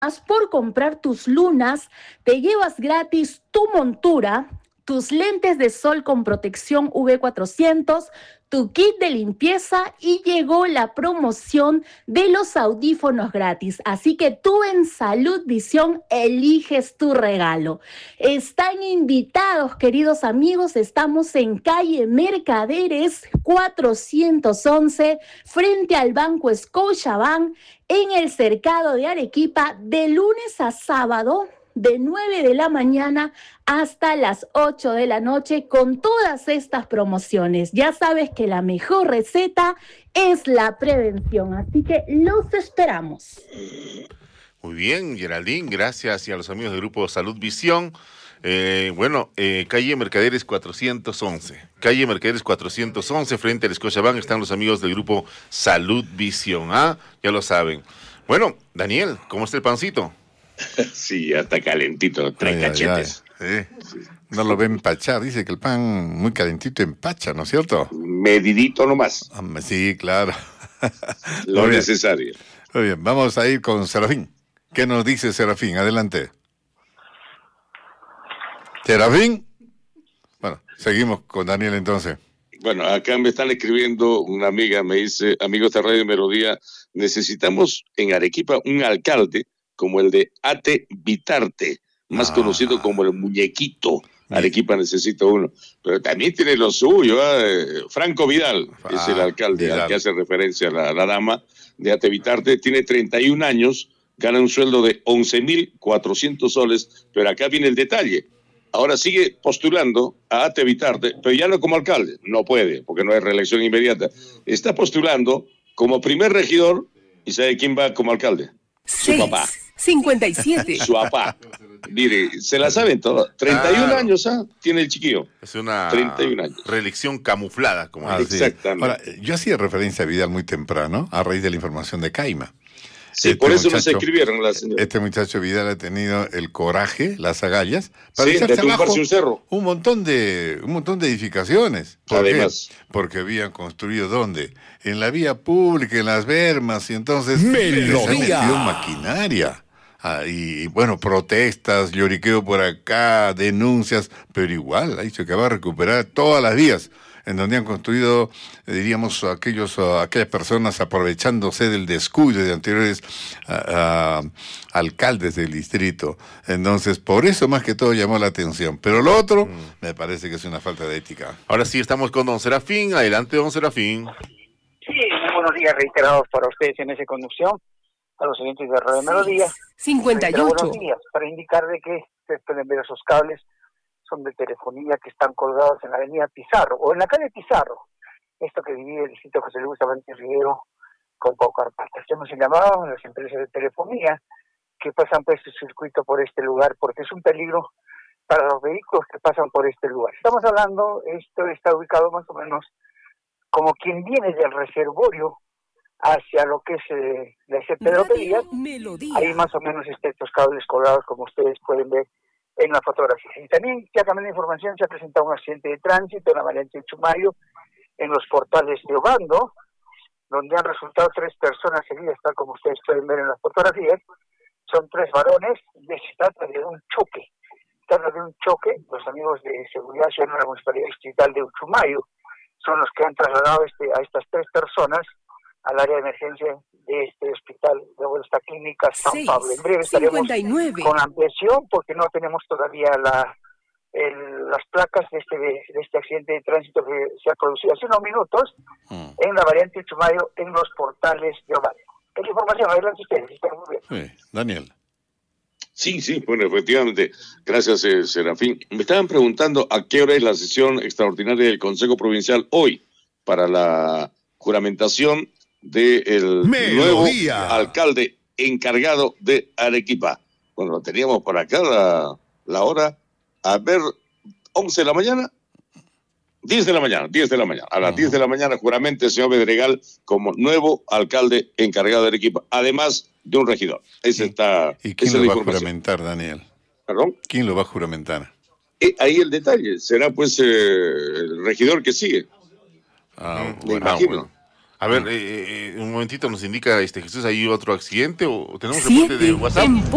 Por comprar tus lunas, te llevas gratis tu montura, tus lentes de sol con protección UV400, tu kit de limpieza y llegó la promoción de los audífonos gratis. Así que tú en Salud Visión eliges tu regalo. Están invitados, queridos amigos, estamos en calle Mercaderes 411, frente al Banco Scotiabank, en el Cercado de Arequipa, de lunes a sábado, de 9 de la mañana hasta las 8 de la noche, con todas estas promociones. Ya sabes que la mejor receta es la prevención, así que los esperamos. Muy bien, Geraldine, gracias, y a los amigos del Grupo Salud Visión. Calle Mercaderes 411. Calle Mercaderes 411, frente al Scotiabank, están los amigos del Grupo Salud Visión. Ya lo saben. Bueno, Daniel, ¿cómo está el pancito? Sí, ya está calentito, tres cachetes. Sí. No lo ve empachar, dice que el pan muy calentito empacha, ¿no es cierto? Medidito nomás. Sí, claro. Lo necesario. Muy bien, vamos a ir con Serafín. ¿Qué nos dice Serafín? Adelante. ¿Serafín? Bueno, seguimos con Daniel entonces. Bueno, acá me están escribiendo una amiga, me dice, amigos de Radio Melodía, necesitamos en Arequipa un alcalde como el de Ate Vitarte, más conocido como el muñequito. Arequipa necesita uno, pero también tiene lo suyo. Franco Vidal es el alcalde Vidal, al que hace referencia la dama de Ate Vitarte. Tiene 31 años, gana un sueldo de 11.400 soles, pero acá viene el detalle. Ahora sigue postulando a Ate Vitarte, pero ya no como alcalde, no puede, porque no hay reelección inmediata. Está postulando como primer regidor, ¿y sabe quién va como alcalde? Su papá. 57. Su papá. Mire, se la saben todas. 31 años tiene el chiquillo. Es una 31 años. Reelección camuflada, como exactamente. Ahora, yo hacía referencia a Vidal muy temprano, a raíz de la información de Caima. Sí, por eso nos escribieron la señora. Este muchacho Vidal ha tenido el coraje, las agallas, para de tumbarse un cerro. Un montón de edificaciones. Además. Porque habían construido, ¿dónde? En la vía pública, en las bermas, y entonces Melodía. se metió maquinaria. Y bueno, protestas, lloriqueo por acá, denuncias, pero igual ha dicho que va a recuperar todas las vías en donde han construido, diríamos, aquellas personas aprovechándose del descuido de anteriores alcaldes del distrito. Entonces, por eso más que todo llamó la atención. Pero lo otro, me parece que es una falta de ética. Ahora sí, estamos con don Serafín. Adelante, don Serafín. Sí, muy buenos días reiterados para ustedes en esa conducción, a los oyentes de Radio Melodía. 58. Buenos días, para indicar de que ustedes pueden ver esos cables, son de telefonía que están colgados en la avenida Pizarro, o en la calle Pizarro, esto que divide el distrito José Luis Avanti Rivero con Paucarpata. ¿Cómo se llamaban? Las empresas de telefonía que pasan por este circuito, por este lugar, porque es un peligro para los vehículos que pasan por este lugar. Estamos hablando, esto está ubicado más o menos como quien viene del reservorio hacia lo que es la S. Pedro Pelías. Ahí más o menos estos cables colgados, como ustedes pueden ver en la fotografía. Y también, ya cambiando de información, se ha presentado un accidente de tránsito en la variante de Chumayo, en los portales de Obando, donde han resultado 3 personas heridas, tal como ustedes pueden ver en las fotografías. Son 3 varones, se trata de un choque. Los amigos de Seguridad Ciudadana de la Municipalidad Distrital de Uchumayo son los que han trasladado a estas 3 personas al área de emergencia de este hospital, de esta clínica San Pablo. En breve estaremos 59. Con ampliación, porque no tenemos todavía las placas de este accidente de tránsito que se ha producido hace unos minutos en la variante Chumayo, en los portales de Ovalle. Es la información, adelante ustedes, están muy bien. Sí, Daniel. Sí, bueno, efectivamente, gracias Serafín. Me estaban preguntando a qué hora es la sesión extraordinaria del Consejo Provincial hoy para la juramentación del nuevo alcalde encargado de Arequipa. Bueno, lo teníamos por acá la hora, a ver, 11 de la mañana, 10 de la mañana. A las 10 de la mañana juramente el señor Bedregal como nuevo alcalde encargado de Arequipa, además de un regidor. ¿Y quién lo va a juramentar, Daniel? ¿Perdón? ¿Quién lo va a juramentar? Ahí el detalle, será pues el regidor que sigue. Bueno. A ver, un momentito, nos indica Jesús, ¿hay otro accidente o tenemos reporte de WhatsApp?